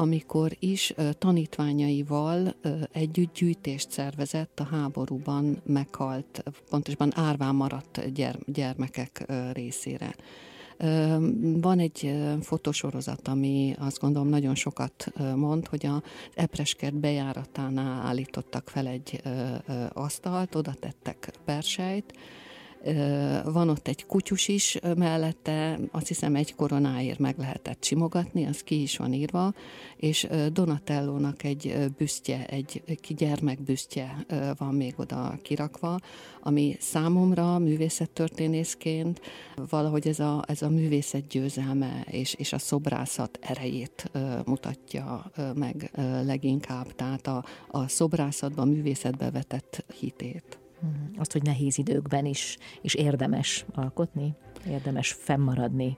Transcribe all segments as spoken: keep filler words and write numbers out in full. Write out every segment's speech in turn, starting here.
amikor is tanítványaival együtt gyűjtést szervezett a háborúban meghalt, pontosabban árván maradt gyermekek részére. Van egy fotósorozat, ami azt gondolom nagyon sokat mond, hogy az Epreskert bejáratánál állítottak fel egy asztalt, oda tettek persejt, van ott egy kutyus is mellette, azt hiszem egy koronáért meg lehetett simogatni, az ki is van írva, és Donatellónak egy büsztje, egy gyermekbüsztje van még oda kirakva, ami számomra művészettörténészként valahogy ez a, ez a művészet győzelme és, és a szobrászat erejét mutatja meg leginkább, tehát a, a szobrászatban, a művészetbe vetett hitét. Azt, hogy nehéz időkben is, is érdemes alkotni, érdemes fennmaradni.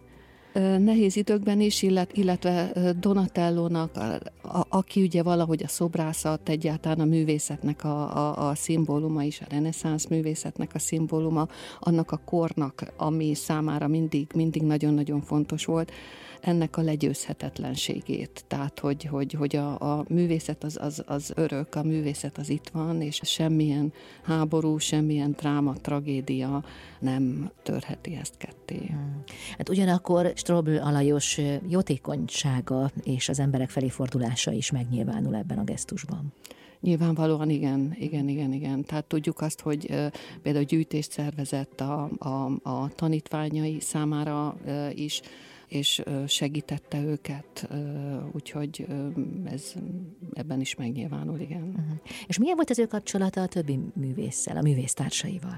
Nehéz időkben is, illetve Donatellónak, a, a, aki ugye valahogy a szobrászat, egyáltalán a művészetnek a, a, a szimbóluma is, a reneszánsz művészetnek a szimbóluma, annak a kornak, ami számára mindig, mindig nagyon-nagyon fontos volt, ennek a legyőzhetetlenségét. Tehát, hogy, hogy, hogy a, a művészet az, az, az örök, a művészet az itt van, és semmilyen háború, semmilyen dráma, tragédia nem törheti ezt ketté. Hmm. Hát ugyanakkor Strobl Alajos jótékonysága és az emberek felé fordulása is megnyilvánul ebben a gesztusban. Nyilvánvalóan igen, igen, igen, igen. Tehát tudjuk azt, hogy uh, például gyűjtést szervezett a, a, a tanítványai számára uh, is, és uh, segítette őket, uh, úgyhogy uh, ez ebben is megnyilvánul, igen. Uh-huh. És milyen volt az ő kapcsolata a többi művésszel, a művésztársaival?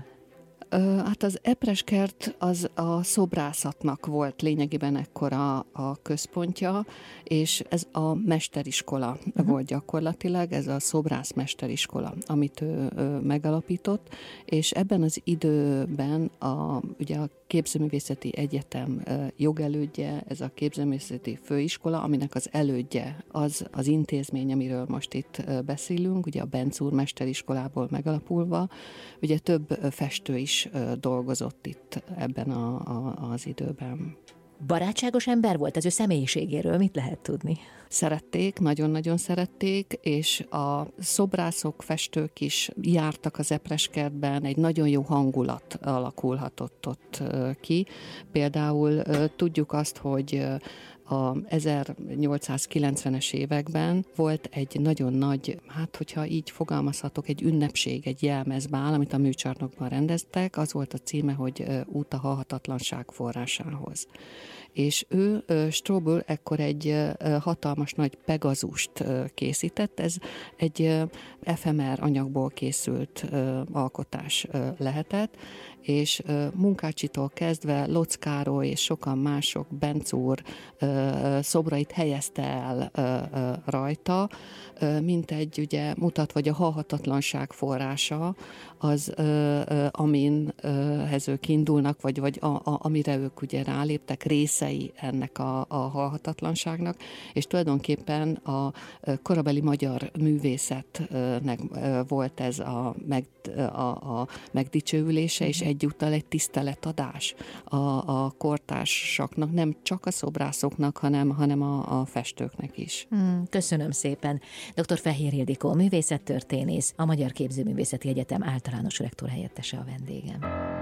Hát az Epreskert az a szobrászatnak volt lényegében ekkora a központja, és ez a mesteriskola uh-huh. volt gyakorlatilag, ez a szobrász mesteriskola, amit ő, ő megalapított, és ebben az időben a, ugye a Képzőművészeti Egyetem jogelődje, ez a Képzőművészeti Főiskola, aminek az elődje az az intézmény, amiről most itt beszélünk, ugye a Benc úr mesteriskolából megalapulva, ugye több festő is dolgozott itt ebben a, a, az időben. Barátságos ember volt? Az ő személyiségéről mit lehet tudni? Szerették, nagyon-nagyon szerették, és a szobrászok, festők is jártak az Epreskertben, egy nagyon jó hangulat alakulhatott ott ki. Például tudjuk azt, hogy a ezernyolcszázkilencvenes években volt egy nagyon nagy, hát hogyha így fogalmazhatok, egy ünnepség, egy jelmezbál, amit a műcsarnokban rendeztek, az volt a címe, hogy Út a halhatatlanság forrásához. És ő, Strobl, ekkor egy hatalmas nagy Pegazust készített, ez egy efemer anyagból készült alkotás lehetett, és Munkácsitól kezdve Lotz Károly és sokan mások, Benc úr szobrait helyezte el rajta, mint egy ugye mutatva, hogy a halhatatlanság forrása az, aminhez ők indulnak, vagy, vagy a, a, amire ők ugye ráléptek, részei ennek a, a halhatatlanságnak, és tulajdonképpen a korabeli magyar művészetnek volt ez a, meg, a, a megdicsőülése, és egyúttal egy tiszteletadás a, a kortársaknak, nem csak a szobrászoknak, hanem, hanem a, a festőknek is. Hmm, köszönöm szépen. doktor Fehér Ildikó, művészettörténész, a Magyar Képzőművészeti Egyetem általános rektor helyettese a vendégem.